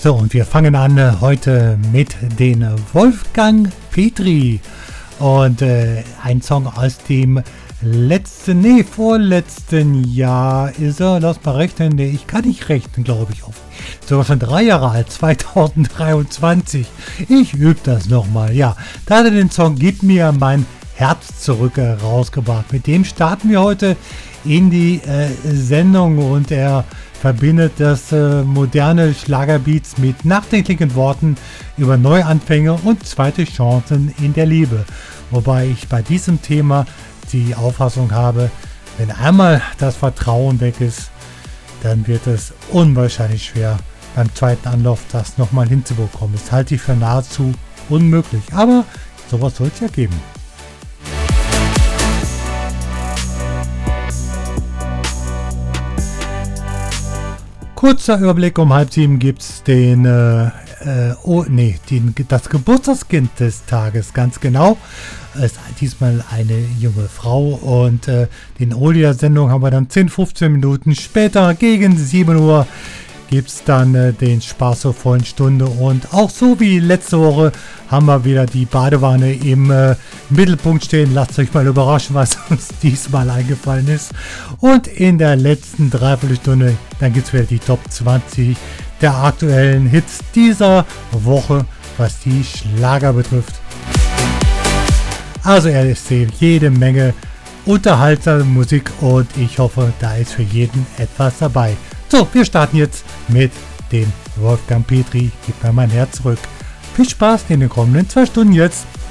So, und wir fangen an heute mit den Wolfgang Petri und ein Song aus dem vorletzten Jahr ist er, lass mal rechnen, ich kann nicht rechnen, glaube ich, sogar schon 3 Jahre alt, 2023. Ich übe das nochmal, ja. Da hat er den Song Gib mir mein Herz zurück rausgebracht. Mit dem starten wir heute in die Sendung und er verbindet das moderne Schlagerbeats mit nachdenklichen Worten über Neuanfänge und zweite Chancen in der Liebe. Wobei ich bei diesem Thema die Auffassung habe, wenn einmal das Vertrauen weg ist, dann wird es unwahrscheinlich schwer, beim zweiten Anlauf das nochmal hinzubekommen. Das halte ich für nahezu unmöglich, aber sowas soll es ja geben. Kurzer Überblick, um 6:30 gibt es das Geburtstagskind des Tages, ganz genau. Es ist diesmal eine junge Frau und den Oldie der Sendung haben wir dann 10-15 Minuten später, gegen 7 Uhr, gibt es dann den Spaß zur vollen Stunde. Und auch so wie letzte Woche haben wir wieder die Badewanne im Mittelpunkt stehen. Lasst euch mal überraschen, was uns diesmal eingefallen ist. Und in der letzten Dreiviertelstunde, dann gibt es wieder die Top 20 der aktuellen Hits dieser Woche, was die Schlager betrifft. Also er ist jede Menge unterhaltsame Musik und ich hoffe, da ist für jeden etwas dabei. So, wir starten jetzt mit dem Wolfgang Petri, Gib mir mein Herz zurück. Viel Spaß in den kommenden 2 Stunden jetzt.